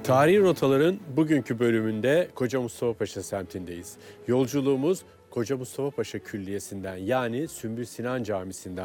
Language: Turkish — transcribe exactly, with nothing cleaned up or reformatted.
Tarihi Rotaların bugünkü bölümünde Koca Mustafa Paşa semtindeyiz. Yolculuğumuz Koca Mustafa Paşa Külliyesi'nden yani Sümbül Sinan Camisi'nden